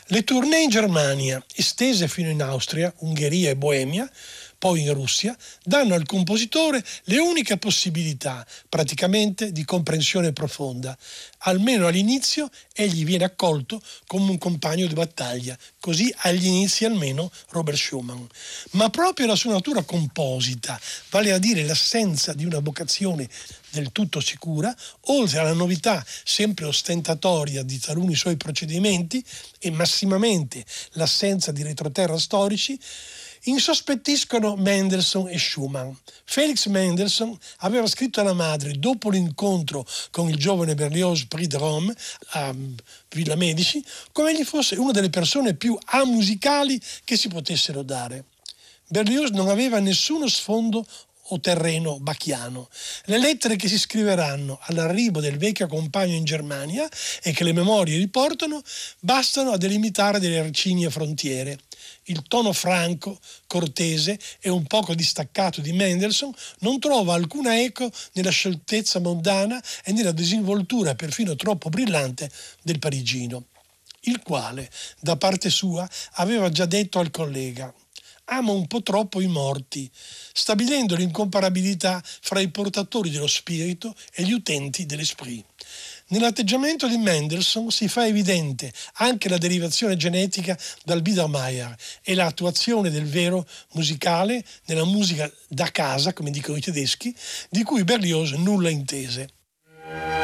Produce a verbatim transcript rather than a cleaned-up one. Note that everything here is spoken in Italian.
Le tournée in Germania, estese fino in Austria, Ungheria e Boemia, poi in Russia, danno al compositore le uniche possibilità, praticamente, di comprensione profonda. Almeno all'inizio egli viene accolto come un compagno di battaglia, così agli inizi almeno Robert Schumann. Ma proprio la sua natura composita, vale a dire l'assenza di una vocazione del tutto sicura, oltre alla novità sempre ostentatoria di taluni suoi procedimenti e massimamente l'assenza di retroterra storici, insospettiscono Mendelssohn e Schumann. Felix Mendelssohn aveva scritto alla madre, dopo l'incontro con il giovane Berlioz Prix de Rome a Villa Medici, come egli fosse una delle persone più amusicali che si potessero dare. Berlioz non aveva nessuno sfondo o terreno bacchiano. Le lettere che si scriveranno all'arrivo del vecchio compagno in Germania e che le memorie riportano bastano a delimitare delle arcigne frontiere. Il tono franco, cortese e un poco distaccato di Mendelssohn non trova alcuna eco nella scioltezza mondana e nella disinvoltura perfino troppo brillante del parigino, il quale, da parte sua, aveva già detto al collega: ama un po' troppo i morti, stabilendo l'incomparabilità fra i portatori dello spirito e gli utenti dell'esprit. Nell'atteggiamento di Mendelssohn si fa evidente anche la derivazione genetica dal Biedermeier e l'attuazione del vero musicale nella musica da casa, come dicono i tedeschi, di cui Berlioz nulla intese.